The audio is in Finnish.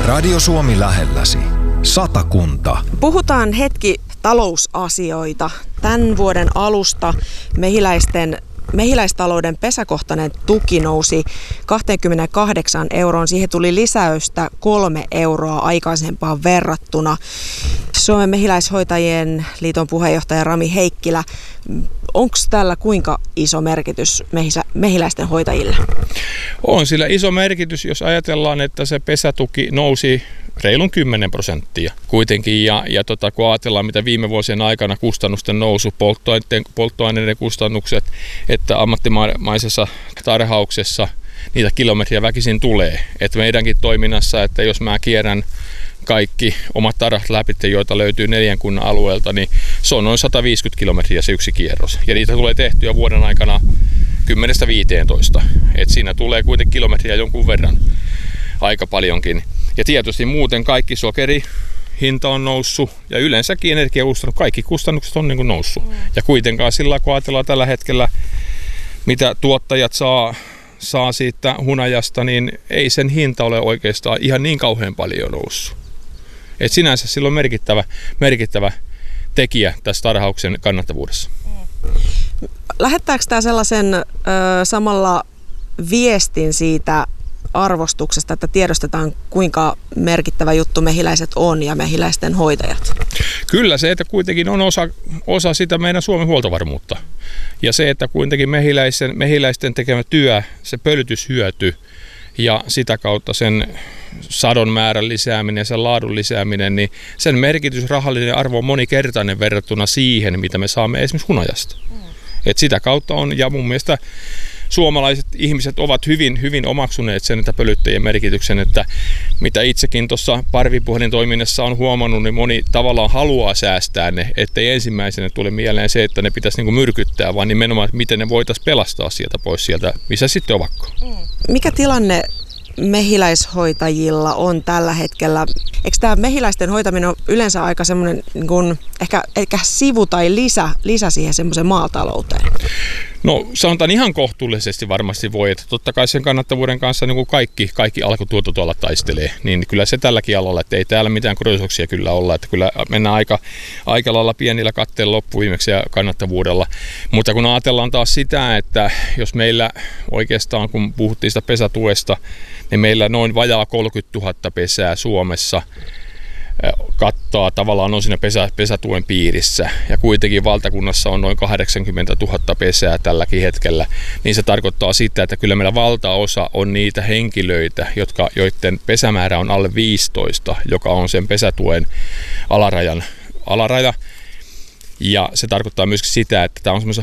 Radio Suomi lähelläsi. Satakunta. Puhutaan hetki talousasioita. Tämän vuoden alusta mehiläistalouden pesäkohtainen tuki nousi 28 €. Siihen tuli lisäystä 3 € aikaisempaan verrattuna. Suomen mehiläishoitajien liiton puheenjohtaja Rami Heikkilä, onko tällä kuinka iso merkitys mehiläisten hoitajille? On sillä iso merkitys, jos ajatellaan, että se pesätuki nousi reilun 10% kuitenkin. Ja kun ajatellaan, mitä viime vuosien aikana kustannusten nousu, polttoaineiden kustannukset, että ammattimaisessa tarhauksessa niitä kilometriä väkisin tulee. Että meidänkin toiminnassa, että jos mä kierrän kaikki omat tarhat läpi, joita löytyy 4 kunnan alueelta, niin se on noin 150 kilometriä se yksi kierros. Ja niitä tulee tehtyä vuoden aikana 10-15. Et siinä tulee kuitenkin kilometriä jonkun verran, aika paljonkin. Ja tietysti muuten kaikki sokeri hinta on noussut ja yleensäkin energiakustannukset, kaikki kustannukset on niin kuin noussut. Ja kuitenkaan sillä kun ajatellaan tällä hetkellä, mitä tuottajat saa siitä hunajasta, niin ei sen hinta ole oikeastaan ihan niin kauhean paljon noussut. Et sinänsä sillä on merkittävä tekijä tässä tarhauksen kannattavuudessa. Lähettääkö tämä sellaisen samalla viestin siitä arvostuksesta, että tiedostetaan kuinka merkittävä juttu mehiläiset on ja mehiläisten hoitajat? Kyllä se, että kuitenkin on osa sitä meidän Suomen huoltovarmuutta. Ja se, että kuitenkin mehiläisten tekemä työ, se pölytyshyöty ja sitä kautta sen sadon määrän lisääminen ja sen laadun lisääminen, niin sen merkitys, rahallinen arvo on monikertainen verrattuna siihen, mitä me saamme esimerkiksi hunajasta. Et sitä kautta on, ja mun mielestä suomalaiset ihmiset ovat hyvin omaksuneet sen, että pölyttäjien merkityksen, että mitä itsekin tuossa parvipuhelin toiminnassa on huomannut, niin moni tavallaan haluaa säästää ne, ettei ensimmäisenä tule mieleen se, että ne pitäisi niinku myrkyttää, vaan nimenomaan, että miten ne voitaisiin pelastaa sieltä pois sieltä, missä sitten ovatkaan. Mikä tilanne mehiläishoitajilla on tällä hetkellä? Eikö tämä mehiläisten hoitaminen ole yleensä aika semmoinen niin kuin ehkä sivu tai lisä siihen semmoiseen maatalouteen? No sanotaan ihan kohtuullisesti varmasti voi, että totta kai sen kannattavuuden kanssa niin kuin kaikki alkutuotantoala taistelee, niin kyllä se tälläkin alalla, että ei täällä mitään kroisoksia kyllä olla, että kyllä mennään aika lailla pienillä katteen loppuviimeksi ja kannattavuudella, mutta kun ajatellaan taas sitä, että jos meillä oikeastaan, kun puhuttiin sitä pesätuesta, niin meillä noin vajaa 30 000 pesää Suomessa kattaa tavallaan on siinä pesätuen piirissä ja kuitenkin valtakunnassa on noin 80 000 pesää tälläkin hetkellä, niin se tarkoittaa sitä, että kyllä meillä valtaosa on niitä henkilöitä, joiden pesämäärä on alle 15, joka on sen pesätuen alaraja. Ja se tarkoittaa myöskin sitä, että tämä on semmoisen